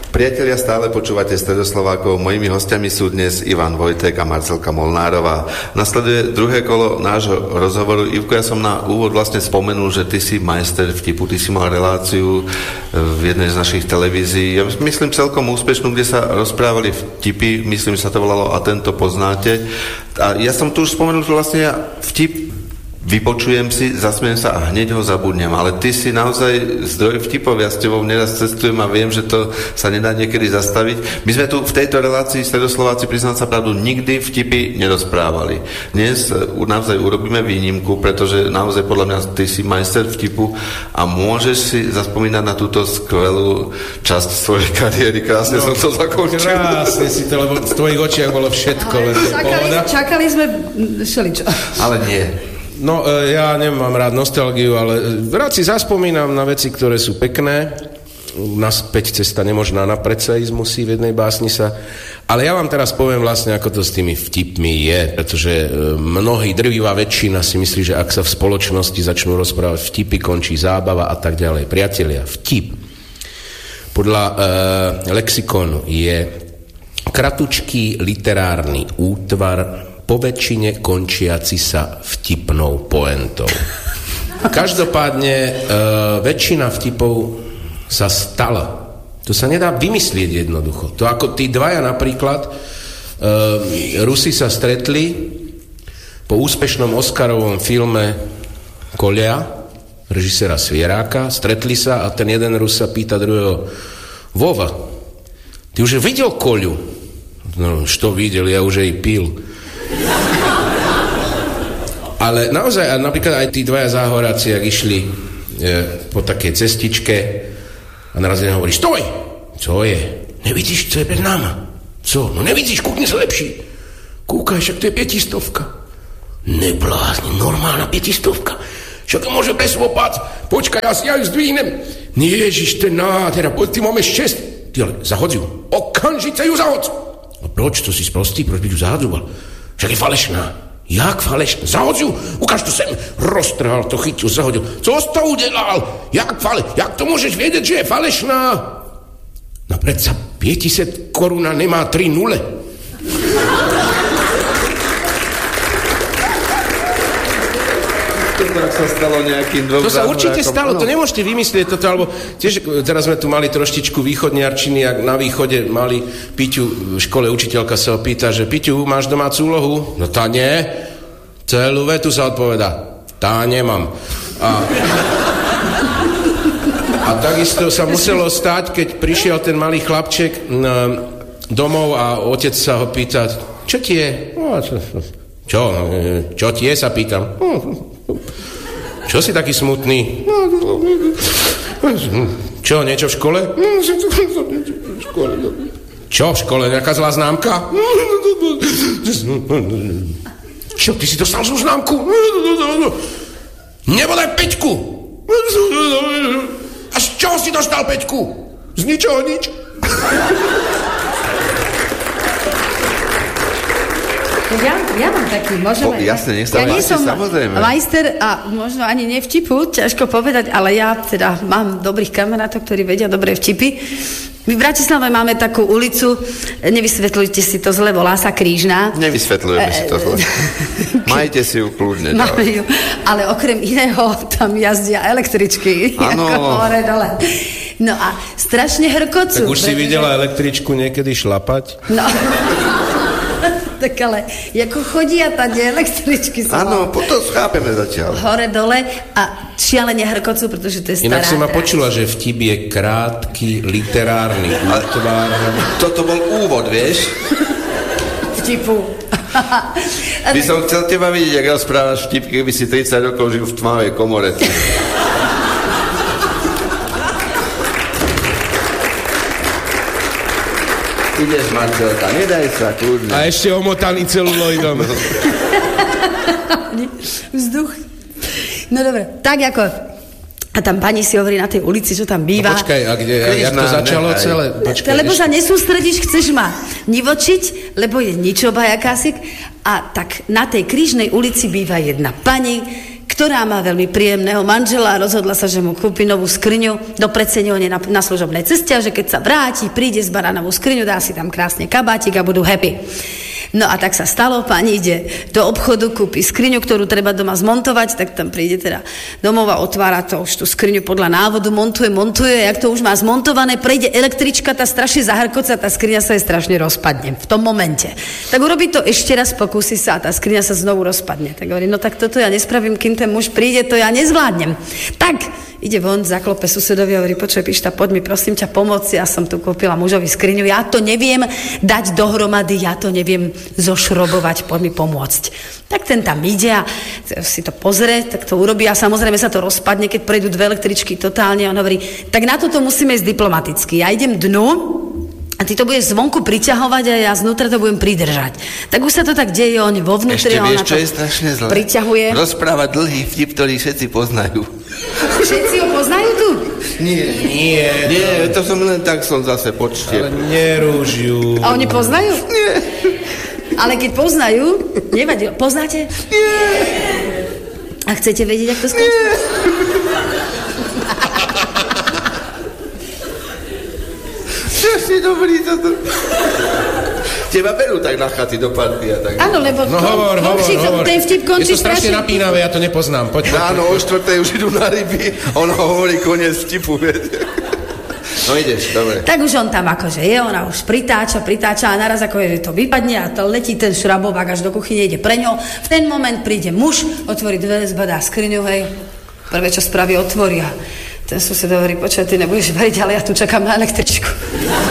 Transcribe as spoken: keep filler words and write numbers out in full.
Priatelia, stále počúvate Stredoslovákov. Mojimi hostiami sú dnes Ivan Vojtek a Marcelka Molnárová. Nasleduje druhé kolo nášho rozhovoru. Ivko, ja som na úvod vlastne spomenul, že ty si majster vtipu, ty si mal reláciu v jednej z našich televízií. Ja myslím celkom úspešnú, kde sa rozprávali vtipy, myslím, že sa to volalo A tento poznáte. A ja som tu už spomenul, že vlastne ja vtip vypočujem si, zasmiem sa a hneď ho zabudnem, ale ty si naozaj zdroj vtipov, ja s tebou neraz cestujem a viem, že to sa nedá niekedy zastaviť. My sme tu v tejto relácii Stredoslováci, priznám sa pravdu, nikdy vtipy nerozprávali. Dnes naozaj urobíme výnimku, pretože naozaj podľa mňa ty si majster vtipu a môžeš si zaspomínať na túto skvelú časť svojej kariéry. Krásne no, som to zakončil. Krásne si to, lebo v tvojich očiach bolo všetko. Len čakali, čakali sme šeličo. Ale nie. No, ja nemám rád nostalgiu, ale rád si zaspomínam na veci, ktoré sú pekné. Naspäť cesta nemožná, napred sa ísť musí, v jednej básni sa. Ale ja vám teraz poviem vlastne, ako to s tými vtipmi je, pretože mnohí, drvivá väčšina si myslí, že ak sa v spoločnosti začnú rozprávať vtipy, končí zábava a tak ďalej. Priatelia, vtip podľa e, lexikonu je kratučký literárny útvar, po väčšine končiaci sa vtipnou poentou. Každopádne e, väčšina vtipov sa stala. To sa nedá vymyslieť jednoducho. To ako tí dvaja napríklad, e, Rusi sa stretli po úspešnom Oscarovom filme Koľa, režiséra Svieráka, stretli sa a ten jeden Rus sa pýta druhého: Vova, ty už videl Koľu? No, što videl, ja už jej pil. Ale naozaj, a napríklad aj tí dvaja záhoráci, ak išli e, po takej cestičke a naraz jeden hovorí: stoj! Co je? Nevidíš, co je pred náma? Co? No nevidíš, kúkni sa lepší. Kúkaj, však to je pietistovka. Neblázni, normálna pietistovka. Však to môže bez opat. Počkaj, ja si ja ju zdvihnem. Ježiš, to je nádhera, poď, ty máme šesť. Ty ale, zahodz ju. Okamžite ju zahodz. A proč, to si sprostý, proč by ju zahadzoval? Však je falešná. Jak falešná? Zahodz ju, ukáž to sem. Roztrhal to, chytil, zahodil. Co jsi to udělal? Jak fale? Jak to môžeš vedieť, že je falešná? No predsa päťtisíc koruna nemá tri nule. To sa stalo nejakým dvom. To sa určite stalo, to nemôžete vymyslieť toto, alebo tiež teraz sme tu mali troštičku východniarčiny, ak na východe mali Piťu v škole, učiteľka sa opýta, že Piťu, máš domácu úlohu? No tá nie. Celú vetu sa odpoveda. Tá nemám. A, a takisto sa muselo stať, keď prišiel ten malý chlapček domov a otec sa ho pýta: čo ti je? Čo? Čo ti je, sa pýtam. Čo si taký smutný? Čo, niečo v škole? Čo v škole? Nejaká zlá známka? Čo, ty si dostal zlú známku? Nebodaj peťku! A z čoho si dostal peťku? Z ničoho nič? Ja, ja mám taký, môžeme... Po, jasne, nech sa ja nie som samozrejme. majster a možno ani nevtipu, ťažko povedať, ale ja teda mám dobrých kamarátov, ktorí vedia dobré vtipy. My v Bratislave máme takú ulicu, nevysvetľujte si to zle, volá sa Krížna. Nevysvetľujeme si to zle. Majte si ju kľudne. Máme ju, ale okrem iného tam jazdia električky. Áno. Hore dole. No a strašne hrkocú. Tak už si videla električku niekedy šlapať? No... Tak ale, ako chodia tady električky sa... Áno, potom schápeme zatiaľ. Hore, dole a šialene hrkocú, pretože to je stará. Inak si ma počula, že vtip je krátky, literárny útvar. Toto bol úvod, vieš? Vtipu. By som chcel teba vidieť, jak rozprávaš vtip, keby si tridsať rokov žil v tmavej komore. Ideš, Marcelka, nedaj sa, kľudne. A ešte omotaný celuloidom. Vzduch. No dobre, tak ako... A tam pani si hovorí na tej ulici, čo tam býva. No počkaj, a kde, a jak to začalo nechaj. Celé? Počkaj, lebo ešte. sa nesústredíš, chceš ma nivočiť, lebo je ničoba jakásik. A tak na tej Krížnej ulici býva jedna pani, ktorá má veľmi príjemného manžela a rozhodla sa, že mu kúpi novú skriňu do predsedňovne na, na služobnej ceste a že keď sa vráti, príde z baránovú skriňu, dá si tam krásne kabátik a budú happy. No a tak sa stalo, pani ide do obchodu, kúpi skriňu, ktorú treba doma zmontovať, tak tam príde teda domov a otvára to už tú skriňu podľa návodu, montuje, montuje, jak to už má zmontované, prejde električka, tá strašne zahrkoca, tá skriňa sa jej strašne rozpadne v tom momente. Tak urobí to ešte raz, pokúsi sa a tá skriňa sa znovu rozpadne. Tak hovorí, no tak toto ja nespravím, kým ten muž príde, to ja nezvládnem. Tak ide von, zaklope susedovi a hovorí, počuj, Pišta, poď mi prosím ťa pomôcť, ja som tu kúpila mužovi skriňu, ja to neviem dať dohromady, ja to neviem zošrobovať, poď mi pomôcť. Tak ten tam ide a si to pozrie, tak to urobí a samozrejme sa to rozpadne, keď prejdú dve električky totálne a on hovorí, tak na toto musíme ísť diplomaticky. Ja idem dnu a ty to budeš zvonku priťahovať a ja znútra to budem pridržať. Tak už sa to tak deje, on vo vnútri, on na to priťahuje. Rozpráva dlhý vtip, ktorý všetci poznajú. Všetci ho poznajú tu? Nie. Nie. Nie, to som len tak som zase počte. Ale nerúžiu. A oni poznajú? Nie. Ale keď poznajú, nevadí. Poznáte? Nie. A chcete vedieť, ako to skončí? Nie. Čo si dobrý toto? Teba berú tak na chaty do party a tak. Áno, lebo no, hovor, hovor, hovor. ten vtip končí strašne. Je to strašne napínavé, ja to nepoznám. Poď, Áno, o štvrtej už idú na ryby, ona hovorí koniec vtipu, viete. No ideš, dobre. Tak už on tam akože je, ona už pritáča, pritáča a naraz ako je, to vypadne a to letí ten šrabovák až do kuchyne, ide pre ňo. V ten moment príde muž, otvorí dvere, zbadá skriňu, hej. Prvé, čo spraví, otvorí a ten sused hovorí, počuj, ty nebudeš veriť, ale ja tu čakám na električku.